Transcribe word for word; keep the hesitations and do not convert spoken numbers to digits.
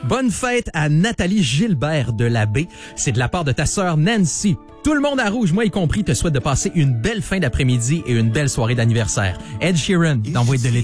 Bonne fête à Nathalie Gilbert de la Baie. C'est de la part de ta sœur Nancy. Tout le monde à Rouge, moi y compris, te souhaite de passer une belle fin d'après-midi et une belle soirée d'anniversaire. Ed Sheeran, d'Envoyer de l'été.